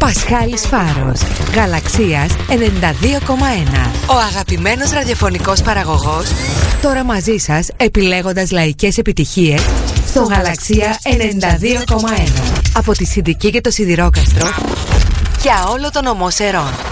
Πασχάλης Φάρος, Γαλαξίας 92,1. Ο αγαπημένος ραδιοφωνικός παραγωγός, τώρα μαζί σας επιλέγοντας λαϊκές επιτυχίες στο Γαλαξία 92,1. Από τη Συντική και το Σιδηρόκαστρο για όλο τον ομό Σερών.